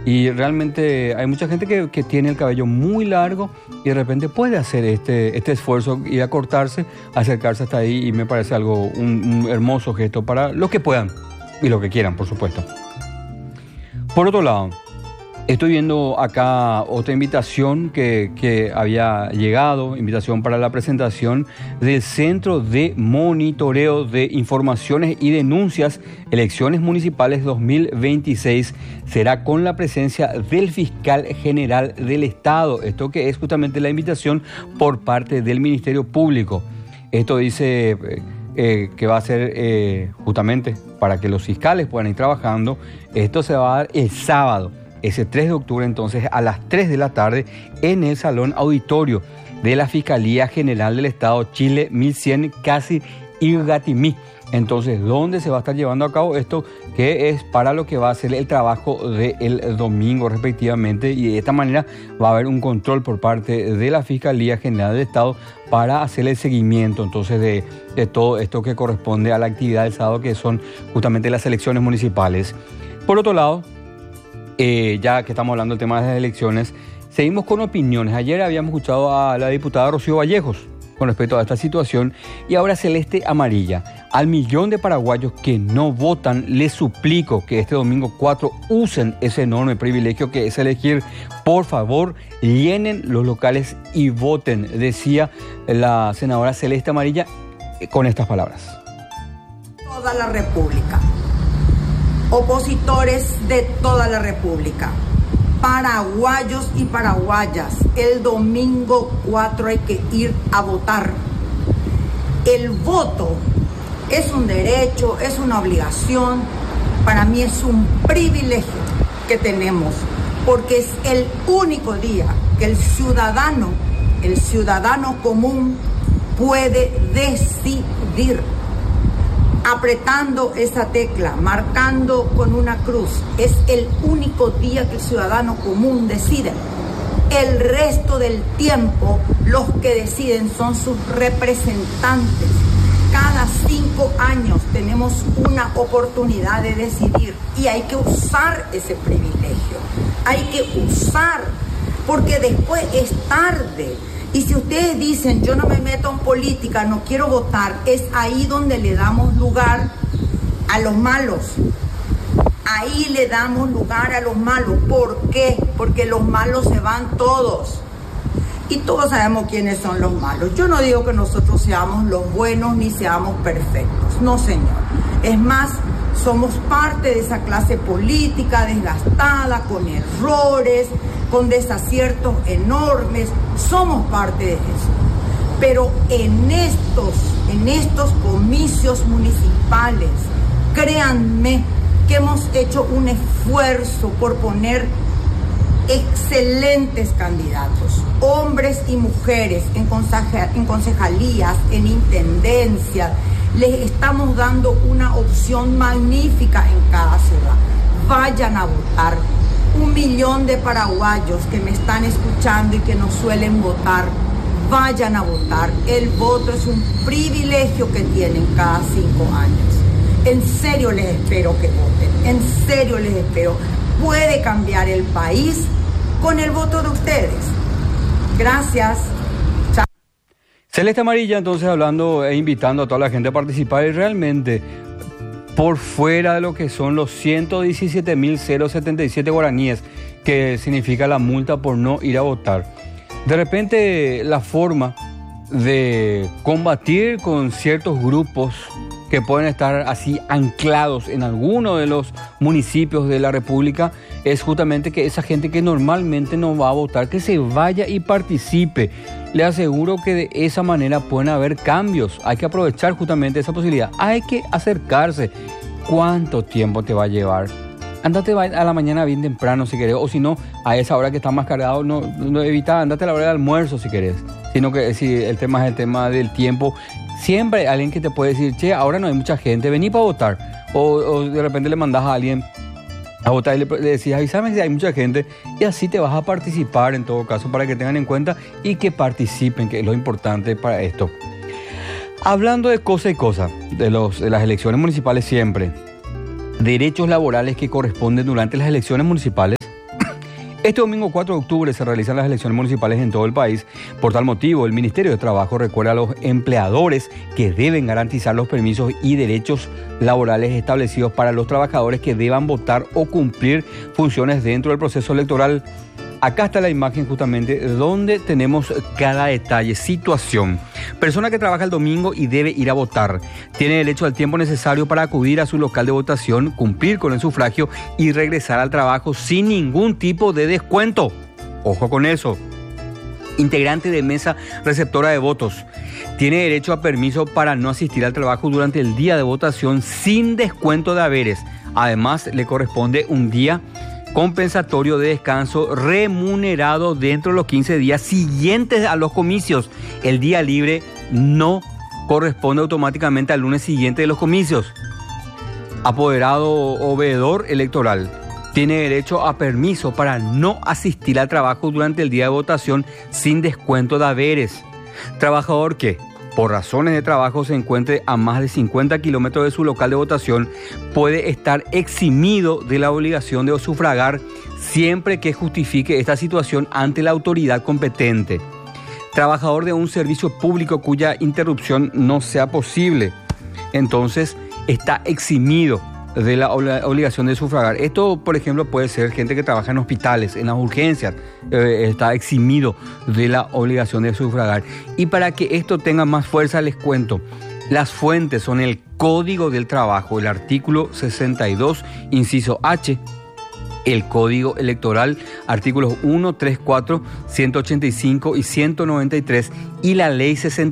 Y realmente hay mucha gente que tiene el cabello muy largo y de repente puede hacer este esfuerzo, ir a cortarse, acercarse hasta ahí, y me parece algo, un hermoso gesto para los que puedan y los que quieran, por supuesto. Por otro lado, estoy viendo acá otra invitación que había llegado, invitación para la presentación del Centro de Monitoreo de Informaciones y Denuncias, Elecciones Municipales 2026. Será con la presencia del Fiscal General del Estado. Esto que es justamente la invitación por parte del Ministerio Público. Esto dice que va a ser justamente para que los fiscales puedan ir trabajando. Esto se va a dar el sábado, ese 3 de octubre, entonces a las 3 de la tarde en el Salón Auditorio de la Fiscalía General del Estado, Chile 1100, Casi Irgatimí. Entonces, ¿dónde se va a estar llevando a cabo esto? Que es para lo que va a ser el trabajo del domingo respectivamente, y de esta manera va a haber un control por parte de la Fiscalía General del Estado para hacer el seguimiento entonces de todo esto que corresponde a la actividad del sábado, que son justamente las elecciones municipales. Por otro lado, ya que estamos hablando del tema de las elecciones, seguimos con opiniones. Ayer habíamos escuchado a la diputada Rocío Vallejos con respecto a esta situación, y ahora Celeste Amarilla. Al millón de paraguayos que no votan, les suplico que este domingo 4 usen ese enorme privilegio que es elegir. Por favor, llenen los locales y voten, decía la senadora Celeste Amarilla con estas palabras. Toda la República, opositores de toda la República, paraguayos y paraguayas, el domingo 4 hay que ir a votar. El voto es un derecho, es una obligación, para mí es un privilegio que tenemos, porque es el único día que el ciudadano común puede decidir. Apretando esa tecla, marcando con una cruz, es el único día que el ciudadano común decide. El resto del tiempo, los que deciden son sus representantes. Cada 5 años tenemos una oportunidad de decidir, y hay que usar ese privilegio. Hay que usar, porque después es tarde. Y si ustedes dicen, yo no me meto en política, no quiero votar, es ahí donde le damos lugar a los malos. Ahí le damos lugar a los malos. ¿Por qué? Porque los malos se van todos. Y todos sabemos quiénes son los malos. Yo no digo que nosotros seamos los buenos ni seamos perfectos. No, señor. Es más, somos parte de esa clase política desgastada, con errores, con desaciertos enormes. Somos parte de eso. Pero en estos comicios municipales, créanme que hemos hecho un esfuerzo por poner excelentes candidatos, hombres y mujeres, en concejalías, en intendencias. Les estamos dando una opción magnífica en cada ciudad. Vayan a votar. 1 millón de paraguayos que me están escuchando y que no suelen votar, vayan a votar. El voto es un privilegio que tienen cada 5 años. En serio les espero que voten, en serio les espero. Puede cambiar el país con el voto de ustedes. Gracias. Chao. Celeste Amarilla entonces hablando e invitando a toda la gente a participar, y realmente por fuera de lo que son los 117.077 guaraníes que significa la multa por no ir a votar. De repente la forma de combatir con ciertos grupos que pueden estar así anclados en alguno de los municipios de la República es justamente que esa gente que normalmente no va a votar, que se vaya y participe. Le aseguro que de esa manera pueden haber cambios. Hay que aprovechar justamente esa posibilidad. Hay que acercarse. ¿Cuánto tiempo te va a llevar? Andate a la mañana bien temprano si querés, o si no, a esa hora que está más cargado, no evita, andate a la hora del almuerzo si querés. Sino que si el tema es el tema del tiempo, siempre hay alguien que te puede decir, che, ahora no hay mucha gente, vení para votar. O de repente le mandás a alguien a votar y le decís, avísame si hay mucha gente, y así te vas a participar en todo caso, para que tengan en cuenta y que participen, que es lo importante para esto. Hablando de cosa y cosa, de las elecciones municipales siempre, derechos laborales que corresponden durante las elecciones municipales, Este domingo 4 de octubre se realizan las elecciones municipales en todo el país. Por tal motivo, el Ministerio de Trabajo recuerda a los empleadores que deben garantizar los permisos y derechos laborales establecidos para los trabajadores que deban votar o cumplir funciones dentro del proceso electoral. Acá está la imagen justamente donde tenemos cada detalle, situación. Persona que trabaja el domingo y debe ir a votar. Tiene derecho al tiempo necesario para acudir a su local de votación, cumplir con el sufragio y regresar al trabajo sin ningún tipo de descuento. Ojo con eso. Integrante de mesa receptora de votos. Tiene derecho a permiso para no asistir al trabajo durante el día de votación sin descuento de haberes. Además, le corresponde un día compensatorio de descanso remunerado dentro de los 15 días siguientes a los comicios. El día libre no corresponde automáticamente al lunes siguiente de los comicios. Apoderado o veedor electoral tiene derecho a permiso para no asistir al trabajo durante el día de votación sin descuento de haberes. Trabajador que, por razones de trabajo, se encuentre a más de 50 kilómetros de su local de votación, puede estar eximido de la obligación de sufragar siempre que justifique esta situación ante la autoridad competente. Trabajador de un servicio público cuya interrupción no sea posible, entonces está eximido de la obligación de sufragar. Esto, por ejemplo, puede ser gente que trabaja en hospitales, en las urgencias, está eximido de la obligación de sufragar. Y para que esto tenga más fuerza, les cuento, las fuentes son el Código del Trabajo, el artículo 62, inciso H, el Código Electoral, artículos 1, 3, 4, 185 y 193, y la Ley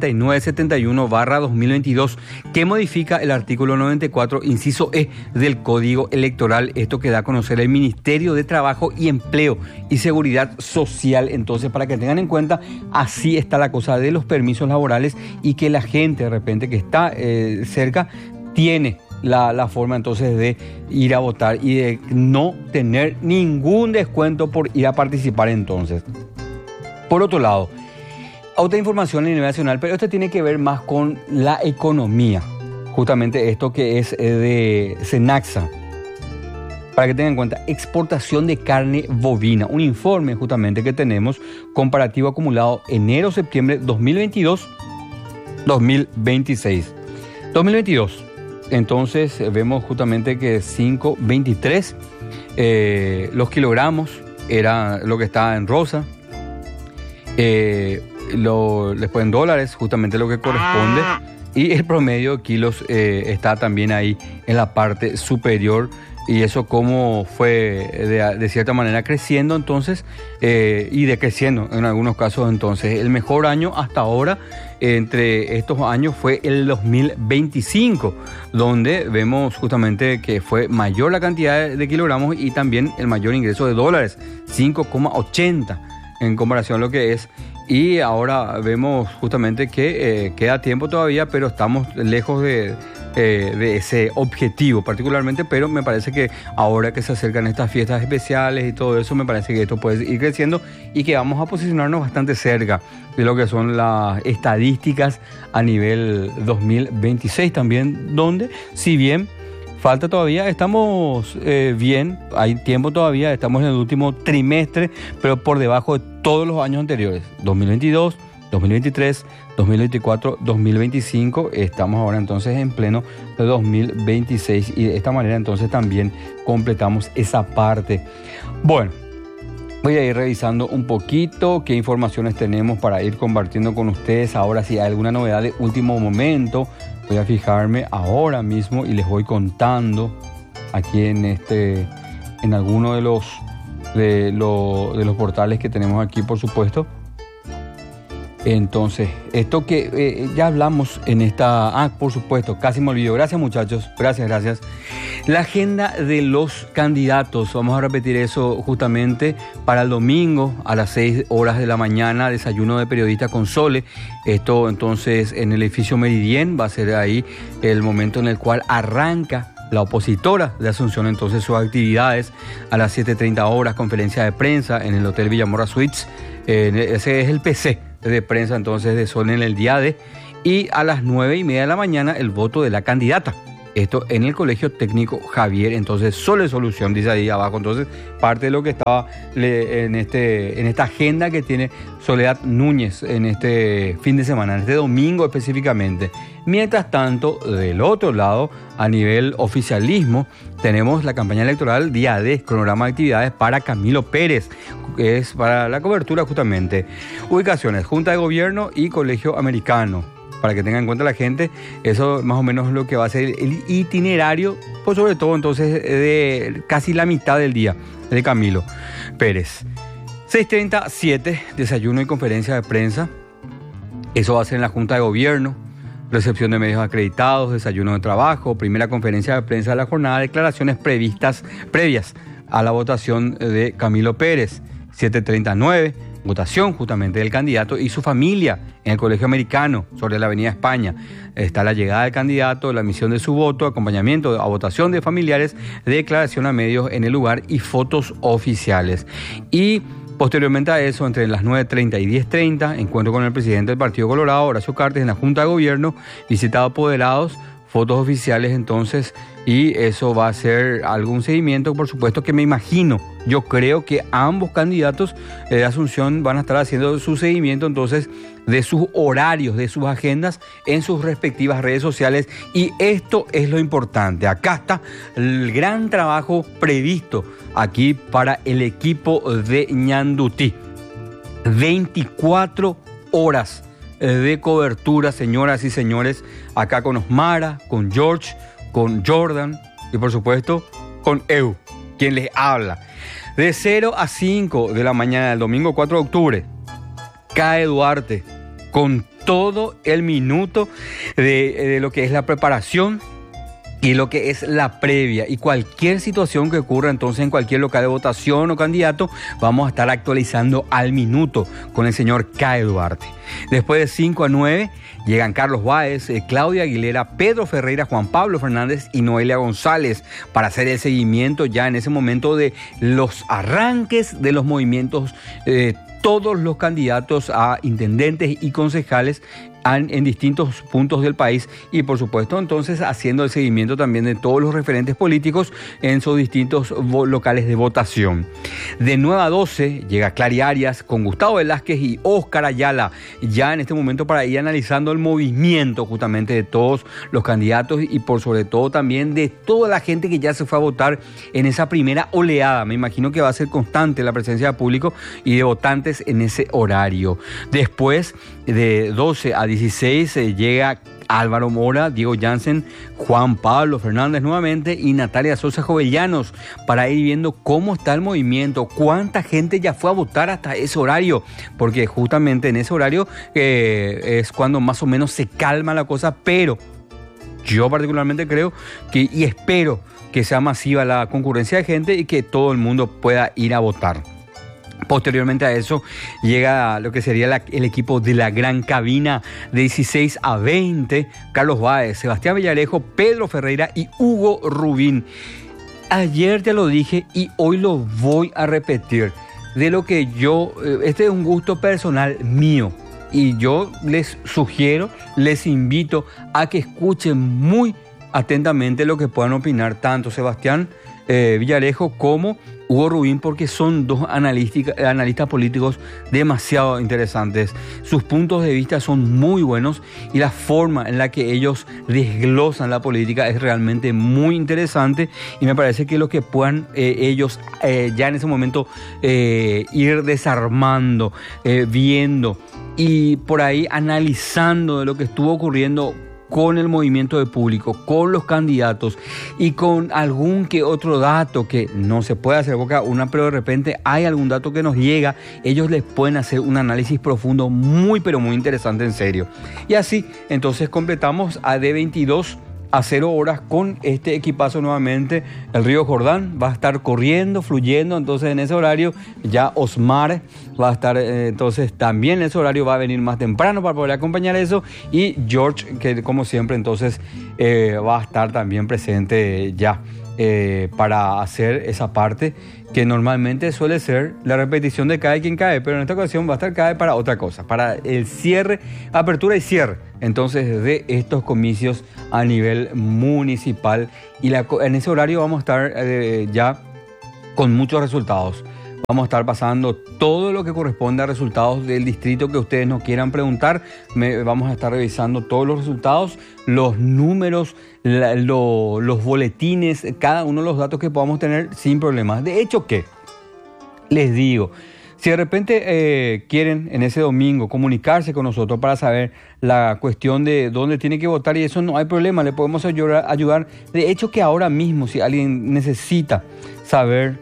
6971/2022, que modifica el artículo 94, inciso E, del Código Electoral. Esto que da a conocer el Ministerio de Trabajo y Empleo y Seguridad Social. Entonces, para que tengan en cuenta, así está la cosa de los permisos laborales y que la gente de repente que está cerca tiene la forma entonces de ir a votar y de no tener ningún descuento por ir a participar entonces. Por otro lado, otra información a nivel nacional, pero esto tiene que ver más con la economía. Justamente esto que es de Cenaxa. Para que tengan en cuenta, exportación de carne bovina. Un informe justamente que tenemos comparativo acumulado enero-septiembre 2022-2026. 2022. Entonces vemos justamente que 5.23 los kilogramos era lo que estaba en rosa, después en dólares justamente lo que corresponde, y el promedio de kilos está también ahí en la parte superior, y eso como fue de cierta manera creciendo entonces y decreciendo en algunos casos. Entonces el mejor año hasta ahora entre estos años fue el 2025, donde vemos justamente que fue mayor la cantidad de kilogramos y también el mayor ingreso de dólares, 5,80 en comparación a lo que es. Y ahora vemos justamente que queda tiempo todavía, pero estamos lejos de ese objetivo particularmente, pero me parece que ahora que se acercan estas fiestas especiales y todo eso, me parece que esto puede ir creciendo y que vamos a posicionarnos bastante cerca de lo que son las estadísticas a nivel 2026 también, donde si bien falta todavía, estamos bien, hay tiempo todavía, estamos en el último trimestre, pero por debajo de todos los años anteriores, 2022, 2023, 2024, 2025, estamos ahora entonces en pleno de 2026 y de esta manera entonces también completamos esa parte. Bueno, voy a ir revisando un poquito qué informaciones tenemos para ir compartiendo con ustedes. Ahora si hay alguna novedad de último momento, voy a fijarme ahora mismo y les voy contando aquí en alguno de los portales que tenemos aquí, por supuesto. Entonces, esto que ya hablamos en esta... por supuesto, casi me olvido. Gracias, muchachos. Gracias. La agenda de los candidatos. Vamos a repetir eso justamente para el domingo a las 6 horas de la mañana. Desayuno de periodistas con Sole. Esto entonces en el edificio Meridien. Va a ser ahí el momento en el cual arranca la opositora de Asunción entonces sus actividades. A las 7:30 horas, conferencia de prensa en el Hotel Villamorra Suites. Ese es el PC de prensa entonces de Sol en el día de, y a las 9:30 de la mañana el voto de la candidata esto en el Colegio Técnico Javier. Entonces, Sole Solución, dice ahí abajo. Entonces, parte de lo que estaba en esta agenda que tiene Soledad Núñez en este fin de semana, en este domingo específicamente. Mientras tanto, del otro lado, a nivel oficialismo, tenemos la campaña electoral día D, cronograma de actividades para Camilo Pérez, que es para la cobertura justamente. Ubicaciones, Junta de Gobierno y Colegio Americano. Para que tengan en cuenta la gente, eso más o menos es lo que va a ser el itinerario, pues sobre todo entonces de casi la mitad del día de Camilo Pérez. 6:37, desayuno y conferencia de prensa. Eso va a ser en la Junta de Gobierno. Recepción de medios acreditados, desayuno de trabajo, primera conferencia de prensa de la jornada, declaraciones previas a la votación de Camilo Pérez. 7:39, votación justamente del candidato y su familia en el Colegio Americano sobre la Avenida España. Está la llegada del candidato, la emisión de su voto, acompañamiento a votación de familiares, declaración a medios en el lugar y fotos oficiales. Y posteriormente a eso, entre las 9:30 y 10:30, encuentro con el presidente del Partido Colorado, Horacio Cartes, en la Junta de Gobierno, visita a apoderados, fotos oficiales entonces, y eso va a ser algún seguimiento, por supuesto, que me imagino, yo creo que ambos candidatos de Asunción van a estar haciendo su seguimiento entonces de sus horarios, de sus agendas en sus respectivas redes sociales, y esto es lo importante. Acá está el gran trabajo previsto aquí para el equipo de Ñandutí. 24 horas de cobertura, señoras y señores, acá con Osmara, con George, con Jordan y por supuesto con Eu, quien les habla. De 0 a 5 de la mañana del domingo 4 de octubre, CAE Duarte, con todo el minuto de lo que es la preparación y lo que es la previa, y cualquier situación que ocurra entonces en cualquier local de votación o candidato, vamos a estar actualizando al minuto con el señor CAE Duarte. Después de 5 a 9 llegan Carlos Báez, Claudia Aguilera, Pedro Ferreira, Juan Pablo Fernández y Noelia González para hacer el seguimiento ya en ese momento de los arranques de los movimientos todos los candidatos a intendentes y concejales en distintos puntos del país, y por supuesto entonces haciendo el seguimiento también de todos los referentes políticos en sus distintos locales de votación. De 9 a 12 llega Clary Arias con Gustavo Velázquez y Óscar Ayala, ya en este momento para ir analizando el movimiento justamente de todos los candidatos y por sobre todo también de toda la gente que ya se fue a votar en esa primera oleada. Me imagino que va a ser constante la presencia de público y de votantes en ese horario. Después de 12 a 16 llega Álvaro Mora, Diego Jansen, Juan Pablo Fernández nuevamente y Natalia Sosa Jovellanos para ir viendo cómo está el movimiento, cuánta gente ya fue a votar hasta ese horario, porque justamente en ese horario es cuando más o menos se calma la cosa, pero yo particularmente creo que y espero que sea masiva la concurrencia de gente y que todo el mundo pueda ir a votar. Posteriormente a eso llega lo que sería el equipo de la gran cabina de 16 a 20, Carlos Báez, Sebastián Villarejo, Pedro Ferreira y Hugo Rubín. Ayer te lo dije y hoy lo voy a repetir, de lo que este es un gusto personal mío y yo les sugiero, les invito a que escuchen muy atentamente lo que puedan opinar tanto Sebastián Villarejo como Hugo Rubín, porque son dos analistas políticos demasiado interesantes. Sus puntos de vista son muy buenos y la forma en la que ellos desglosan la política es realmente muy interesante, y me parece que lo que puedan ellos ya en ese momento ir desarmando, viendo y por ahí analizando de lo que estuvo ocurriendo con el movimiento de público, con los candidatos y con algún que otro dato que no se puede hacer boca una, pero de repente hay algún dato que nos llega, ellos les pueden hacer un análisis profundo muy pero muy interesante, en serio. Y así entonces completamos a de 22 a 0 horas con este equipazo nuevamente. El río Jordán va a estar corriendo, fluyendo, entonces en ese horario ya Osmar va a estar, entonces también en ese horario va a venir más temprano para poder acompañar eso, y George, que como siempre entonces va a estar también presente ya para hacer esa parte que normalmente suele ser la repetición de Cae quien cae, pero en esta ocasión va a estar Cae para otra cosa, para el cierre, apertura y cierre, entonces, de estos comicios a nivel municipal. Y en ese horario vamos a estar ya con muchos resultados. Vamos a estar pasando todo lo que corresponde a resultados del distrito que ustedes nos quieran preguntar. Vamos a estar revisando todos los resultados, los números, los boletines, cada uno de los datos que podamos tener sin problemas. De hecho, ¿qué? Les digo, si de repente quieren en ese domingo comunicarse con nosotros para saber la cuestión de dónde tiene que votar y eso, no hay problema, le podemos ayudar. De hecho, que ahora mismo, si alguien necesita saber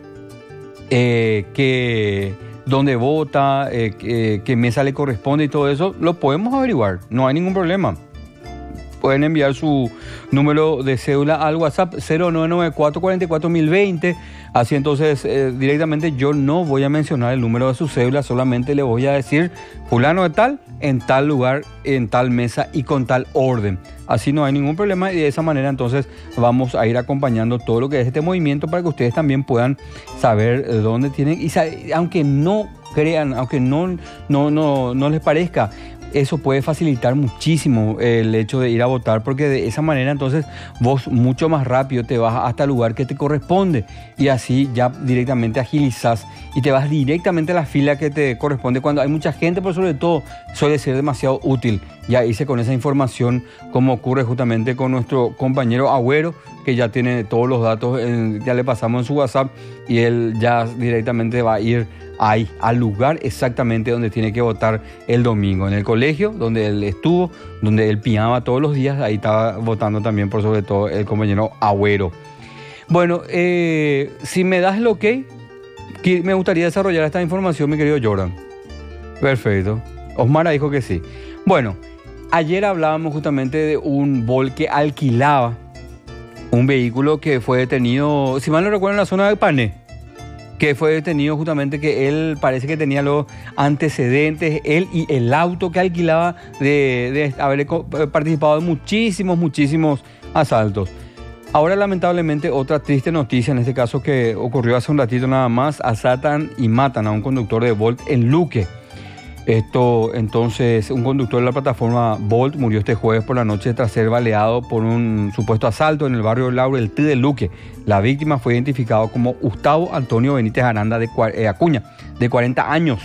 dónde vota, qué mesa le corresponde y todo eso, lo podemos averiguar, no hay ningún problema. Pueden enviar su número de cédula al WhatsApp 0994-44-1020. Así entonces directamente yo no voy a mencionar el número de su cédula, solamente le voy a decir fulano de tal, en tal lugar, en tal mesa y con tal orden. Así no hay ningún problema y de esa manera entonces vamos a ir acompañando todo lo que es este movimiento para que ustedes también puedan saber dónde tienen y aunque no crean, aunque no les parezca, eso puede facilitar muchísimo el hecho de ir a votar, porque de esa manera entonces vos mucho más rápido te vas hasta el lugar que te corresponde y así ya directamente agilizás y te vas directamente a la fila que te corresponde cuando hay mucha gente, pero sobre todo suele ser demasiado útil ya irse con esa información, como ocurre justamente con nuestro compañero Agüero, que ya tiene todos los datos, ya le pasamos en su WhatsApp y él ya directamente va a ir ahí, al lugar exactamente donde tiene que votar el domingo, en el colegio donde él estuvo, donde él piaba todos los días, ahí estaba votando también por sobre todo el compañero Agüero. Bueno, si me das el ok, me gustaría desarrollar esta información, mi querido Jordan. Perfecto, Osmara dijo que sí. Bueno, ayer hablábamos justamente de un Bolt que alquilaba un vehículo que fue detenido, si mal no recuerdo, en la zona de Pané, que fue detenido justamente, que él parece que tenía los antecedentes, él y el auto que alquilaba, de haber participado en muchísimos asaltos. Ahora, lamentablemente, otra triste noticia, en este caso que ocurrió hace un ratito nada más, asaltan y matan a un conductor de Bolt en Luque. Entonces, un conductor de la plataforma Bolt murió este jueves por la noche tras ser baleado por un supuesto asalto en el barrio Laurel T de Luque. La víctima fue identificado como Gustavo Antonio Benítez Aranda Acuña, de 40 años.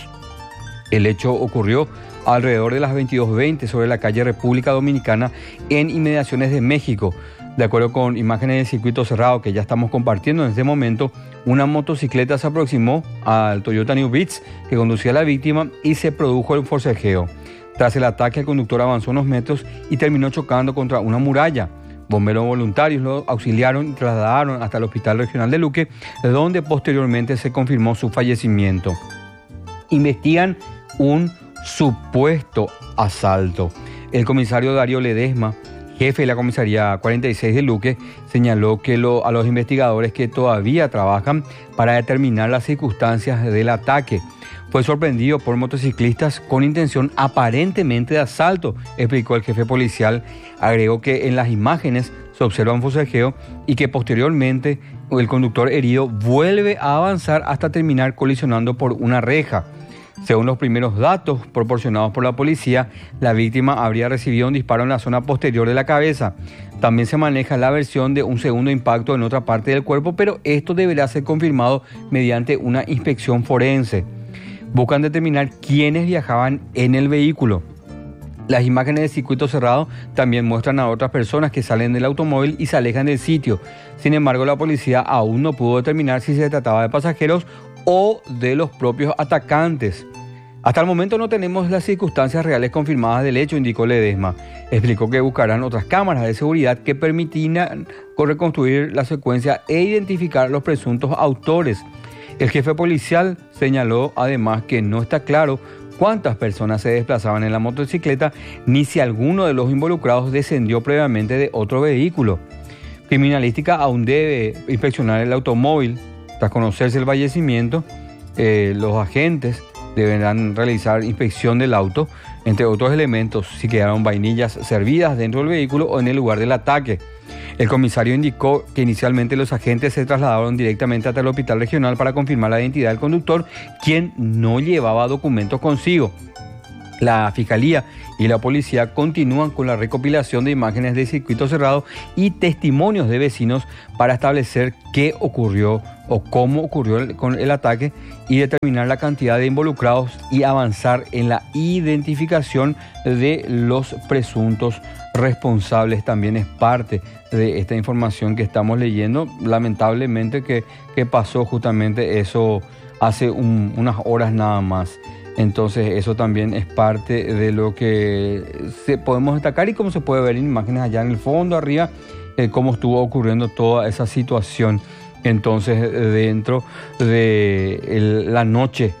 El hecho ocurrió alrededor de las 22:20 sobre la calle República Dominicana en inmediaciones de México. De acuerdo con imágenes del circuito cerrado que ya estamos compartiendo en este momento, una motocicleta se aproximó al Toyota New Beats que conducía a la víctima y se produjo el forcejeo. Tras el ataque, el conductor avanzó unos metros y terminó chocando contra una muralla. Bomberos voluntarios lo auxiliaron y trasladaron hasta el Hospital Regional de Luque, donde posteriormente se confirmó su fallecimiento. Investigan un supuesto asalto. El comisario Darío Ledesma, jefe de la comisaría 46 de Luque, señaló que a los investigadores que todavía trabajan para determinar las circunstancias del ataque. Fue sorprendido por motociclistas con intención aparentemente de asalto, explicó el jefe policial. Agregó que en las imágenes se observa un forcejeo y que posteriormente el conductor herido vuelve a avanzar hasta terminar colisionando por una reja. Según los primeros datos proporcionados por la policía, la víctima habría recibido un disparo en la zona posterior de la cabeza. También se maneja la versión de un segundo impacto en otra parte del cuerpo, pero esto deberá ser confirmado mediante una inspección forense. Buscan determinar quiénes viajaban en el vehículo. Las imágenes del circuito cerrado también muestran a otras personas que salen del automóvil y se alejan del sitio. Sin embargo, la policía aún no pudo determinar si se trataba de pasajeros o de los propios atacantes. Hasta el momento no tenemos las circunstancias reales confirmadas del hecho, indicó Ledesma. Explicó que buscarán otras cámaras de seguridad que permitirán reconstruir la secuencia e identificar a los presuntos autores. El jefe policial señaló además que no está claro cuántas personas se desplazaban en la motocicleta ni si alguno de los involucrados descendió previamente de otro vehículo. Criminalística aún debe inspeccionar el automóvil. Tras conocerse el fallecimiento, los agentes deberán realizar inspección del auto, entre otros elementos, si quedaron vainillas servidas dentro del vehículo o en el lugar del ataque. El comisario indicó que inicialmente los agentes se trasladaron directamente hasta el hospital regional para confirmar la identidad del conductor, quien no llevaba documentos consigo. La Fiscalía y la Policía continúan con la recopilación de imágenes de circuito cerrado y testimonios de vecinos para establecer qué ocurrió o cómo ocurrió con el ataque y determinar la cantidad de involucrados y avanzar en la identificación de los presuntos responsables. También es parte de esta información que estamos leyendo. Lamentablemente que pasó justamente eso hace unas horas nada más. Entonces eso también es parte de lo que podemos destacar y cómo se puede ver en imágenes allá en el fondo, arriba, cómo estuvo ocurriendo toda esa situación. Entonces dentro de la noche,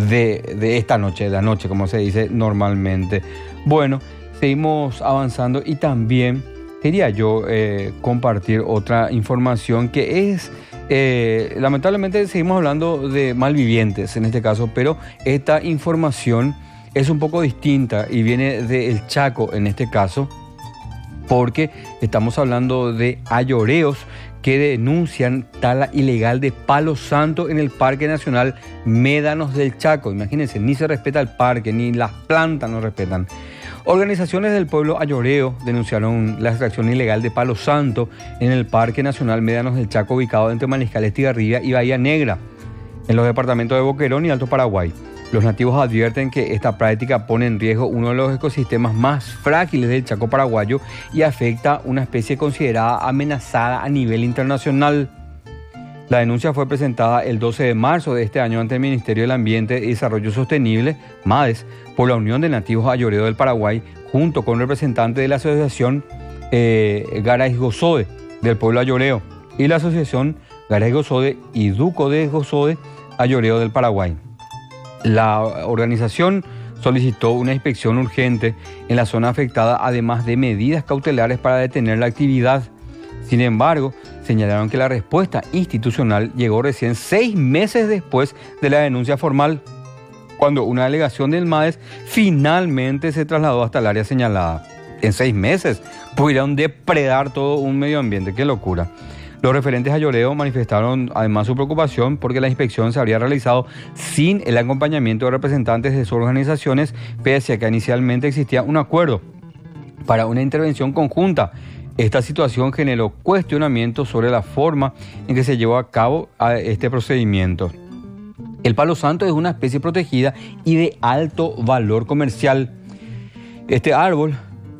de esta noche, de la noche como se dice normalmente. Bueno, seguimos avanzando y también quería yo compartir otra información que es... lamentablemente seguimos hablando de malvivientes en este caso, pero esta información es un poco distinta y viene del Chaco en este caso, porque estamos hablando de ayoreos que denuncian tala ilegal de palo santo en el Parque Nacional Médanos del Chaco. Imagínense, ni se respeta el parque, ni las plantas no respetan. Organizaciones del pueblo ayoreo denunciaron la extracción ilegal de palo santo en el Parque Nacional Médanos del Chaco, ubicado entre Mariscal Estigarribia y Bahía Negra, en los departamentos de Boquerón y Alto Paraguay. Los nativos advierten que esta práctica pone en riesgo uno de los ecosistemas más frágiles del Chaco paraguayo y afecta una especie considerada amenazada a nivel internacional. La denuncia fue presentada el 12 de marzo de este año ante el Ministerio del Ambiente y Desarrollo Sostenible, MADES, por la Unión de Nativos Ayoreo del Paraguay, junto con representantes de la Asociación Garaigosode del pueblo ayoreo y la Asociación Garaigosode y Duco de Gosode Ayoreo del Paraguay. La organización solicitó una inspección urgente en la zona afectada, además de medidas cautelares para detener la actividad. Sin embargo, señalaron que la respuesta institucional llegó recién 6 meses después de la denuncia formal, cuando una delegación del MADES finalmente se trasladó hasta el área señalada. En 6 meses pudieron depredar todo un medio ambiente. ¡Qué locura! Los referentes a ayoreo manifestaron además su preocupación porque la inspección se habría realizado sin el acompañamiento de representantes de sus organizaciones, pese a que inicialmente existía un acuerdo para una intervención conjunta. Esta situación generó cuestionamientos sobre la forma en que se llevó a cabo este procedimiento. El palo santo es una especie protegida y de alto valor comercial. Este árbol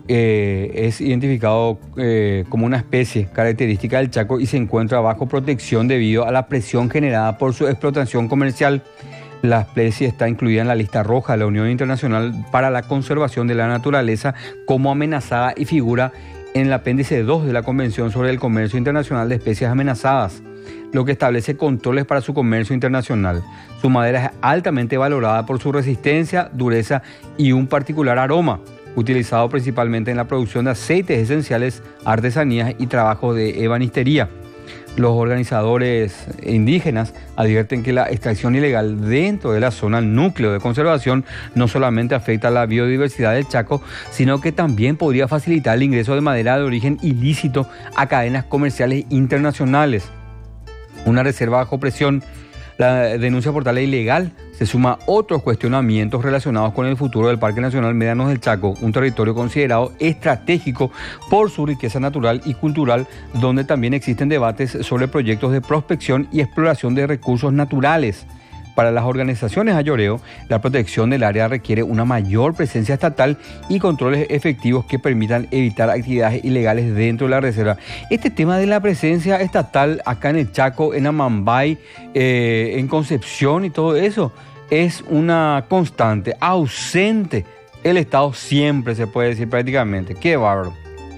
es identificado como una especie característica del Chaco y se encuentra bajo protección debido a la presión generada por su explotación comercial. La especie está incluida en la lista roja de la Unión Internacional para la Conservación de la Naturaleza como amenazada y figura en el apéndice 2 de la Convención sobre el Comercio Internacional de Especies Amenazadas, lo que establece controles para su comercio internacional. Su madera es altamente valorada por su resistencia, dureza y un particular aroma, utilizado principalmente en la producción de aceites esenciales, artesanías y trabajo de ebanistería. Los organizadores indígenas advierten que la extracción ilegal dentro de la zona núcleo de conservación no solamente afecta a la biodiversidad del Chaco, sino que también podría facilitar el ingreso de madera de origen ilícito a cadenas comerciales internacionales. Una reserva bajo presión. La denuncia por tala ilegal se suma a otros cuestionamientos relacionados con el futuro del Parque Nacional Médanos del Chaco, un territorio considerado estratégico por su riqueza natural y cultural, donde también existen debates sobre proyectos de prospección y exploración de recursos naturales. Para las organizaciones ayoreo, la protección del área requiere una mayor presencia estatal y controles efectivos que permitan evitar actividades ilegales dentro de la reserva. Este tema de la presencia estatal acá en el Chaco, en Amambay, en Concepción y todo eso, es una constante, ausente el Estado siempre, se puede decir prácticamente. ¡Qué bárbaro!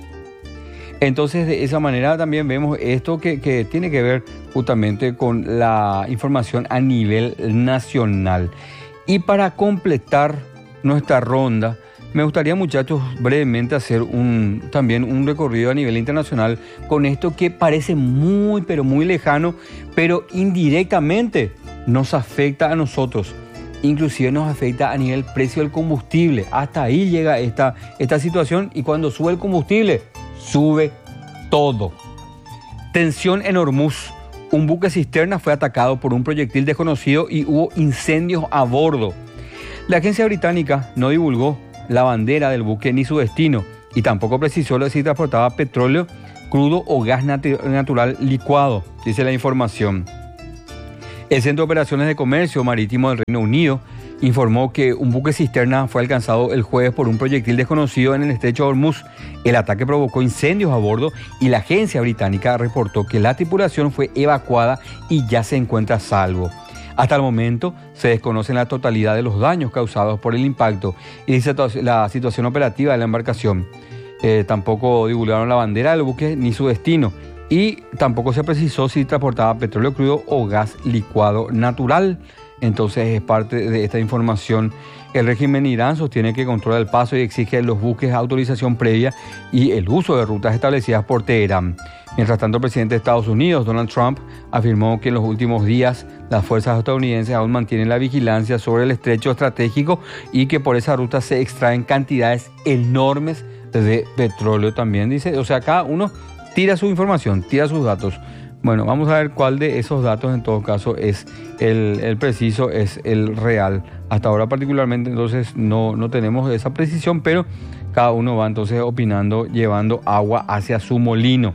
Entonces, de esa manera también vemos esto que tiene que ver justamente con la información a nivel nacional. Y para completar nuestra ronda, me gustaría, muchachos, brevemente hacer también un recorrido a nivel internacional con esto que parece muy, pero muy lejano, pero indirectamente nos afecta a nosotros. Inclusive nos afecta a nivel precio del combustible. Hasta ahí llega esta situación, y cuando sube el combustible, sube todo. Tensión en Hormuz. Un buque cisterna fue atacado por un proyectil desconocido y hubo incendios a bordo. La agencia británica no divulgó la bandera del buque ni su destino y tampoco precisó si transportaba petróleo crudo o gas natural licuado, dice la información. El Centro de Operaciones de Comercio Marítimo del Reino Unido informó que un buque cisterna fue alcanzado el jueves por un proyectil desconocido en el estrecho de Hormuz. El ataque provocó incendios a bordo y la agencia británica reportó que la tripulación fue evacuada y ya se encuentra a salvo. Hasta el momento se desconocen la totalidad de los daños causados por el impacto y la situación operativa de la embarcación. Tampoco divulgaron la bandera del buque ni su destino y tampoco se precisó si transportaba petróleo crudo o gas licuado natural. Entonces es parte de esta información. El régimen Irán sostiene que controla el paso y exige a los buques autorización previa y el uso de rutas establecidas por Teherán. Mientras tanto, el presidente de Estados Unidos, Donald Trump, afirmó que en los últimos días las fuerzas estadounidenses aún mantienen la vigilancia sobre el estrecho estratégico y que por esa ruta se extraen cantidades enormes de petróleo también, dice. O sea, cada uno tira su información, tira sus datos. Bueno, vamos a ver cuál de esos datos en todo caso es el preciso, es el real. Hasta ahora particularmente entonces no tenemos esa precisión, pero cada uno va entonces opinando, llevando agua hacia su molino.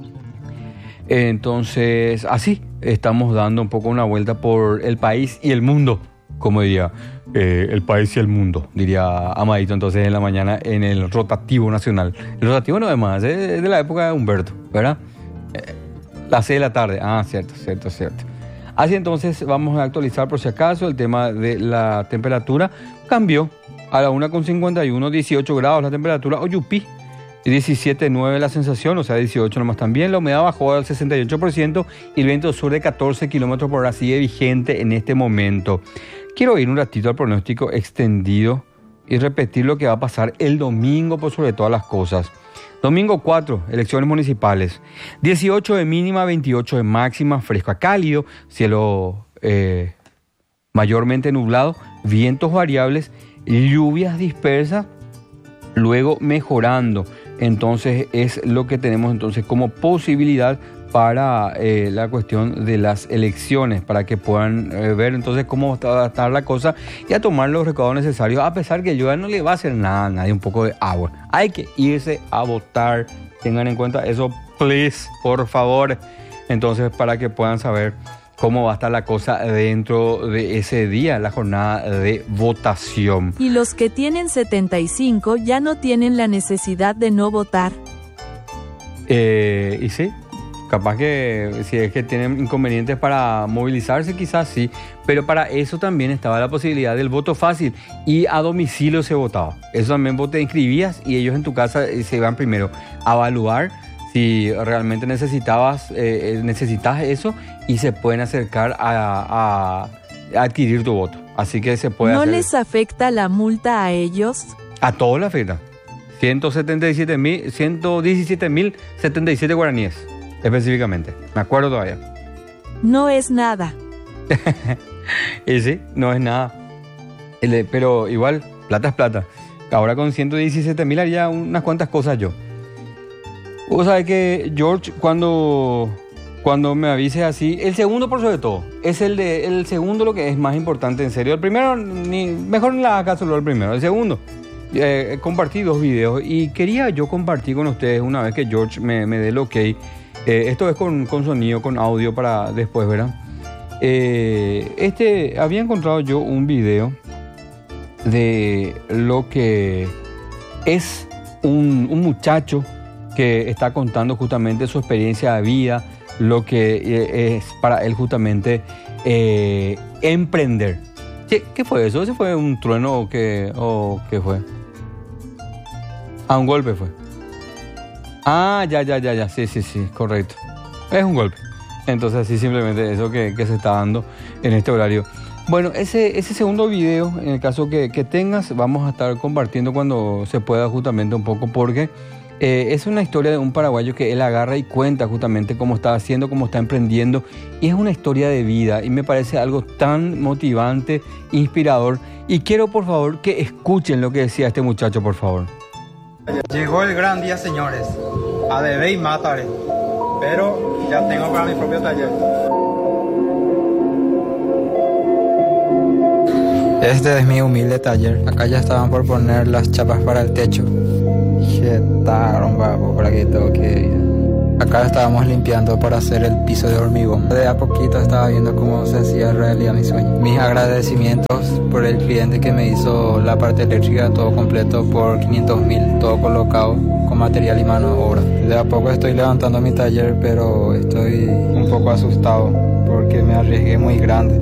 Entonces, así estamos dando un poco una vuelta por el país y el mundo, como diría el país y el mundo, diría Amadito entonces en la mañana en el rotativo nacional. El rotativo no es más, es de la época de Humberto, ¿verdad? Las 6 de la tarde, cierto. Así entonces vamos a actualizar por si acaso el tema de la temperatura. Cambió a la 1:51, 18 grados la temperatura, Oyupí, 17.9 la sensación, o sea 18 nomás también. La humedad bajó al 68% y el viento sur de 14 kilómetros por hora sigue vigente en este momento. Quiero ir un ratito al pronóstico extendido y repetir lo que va a pasar el domingo por sobre todas las cosas. Domingo 4, elecciones municipales. 18 de mínima, 28 de máxima, fresco a cálido, cielo mayormente nublado, vientos variables, lluvias dispersas, luego mejorando. Entonces es lo que tenemos entonces como posibilidad para la cuestión de las elecciones, para que puedan ver entonces cómo va a estar la cosa y a tomar los recaudos necesarios, a pesar que lluvia no le va a hacer nada a nadie, un poco de agua. Hay que irse a votar, tengan en cuenta eso, please, por favor. Entonces, para que puedan saber cómo va a estar la cosa dentro de ese día, la jornada de votación. Y los que tienen 75 ya no tienen la necesidad de no votar. Y sí. Capaz que si es que tienen inconvenientes para movilizarse, quizás sí, pero para eso también estaba la posibilidad del voto fácil y a domicilio se votaba. Eso también vos te inscribías y ellos en tu casa se iban primero a evaluar si realmente necesitas eso y se pueden acercar a adquirir tu voto. Así que se puede ¿No hacer. les afecta la multa a ellos? A todos la afecta. 117.077 guaraníes. Específicamente, me acuerdo todavía. No es nada. Y sí, no es nada. Pero igual, plata es plata. Ahora con 117.000 haría unas cuantas cosas yo. Vos sabés que George, cuando me avises así, el segundo por sobre todo, es el segundo lo que es más importante en serio. El primero, mejor no le haga caso al primero. El segundo, compartí 2 videos y quería yo compartir con ustedes una vez que George me dé el ok. Esto es con sonido, con audio para después, ¿verdad? Había encontrado yo un video de lo que es un muchacho que está contando justamente su experiencia de vida, lo que es para él justamente emprender. ¿Qué fue eso? ¿Ese fue un trueno o qué fue? Un golpe fue. Ya, sí, correcto. Es un golpe. Entonces así simplemente eso que se está dando en este horario. Bueno, ese segundo video, en el caso que tengas, vamos a estar compartiendo cuando se pueda justamente un poco, porque es una historia de un paraguayo que él agarra y cuenta justamente cómo está haciendo, cómo está emprendiendo, y es una historia de vida y me parece algo tan motivante, inspirador, y quiero por favor que escuchen lo que decía este muchacho, por favor. Llegó el gran día, señores. A debe y mataré. pero ya tengo para mi propio taller. Este es mi humilde taller. Acá ya estaban por poner las chapas para el techo. Por aquí tengo que ir. Acá estábamos limpiando para hacer el piso de hormigón. De a poquito estaba viendo cómo se hacía realidad mi sueño. Mis agradecimientos por el cliente que me hizo la parte eléctrica todo completo por 500.000, todo colocado con material y mano de obra. De a poco estoy levantando mi taller, pero estoy un poco asustado porque me arriesgué muy grande.